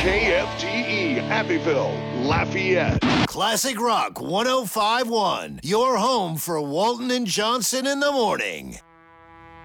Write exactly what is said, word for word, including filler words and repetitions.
K F G E, Abbeville, Lafayette. Classic Rock one oh five point one, your home for Walton and Johnson in the morning.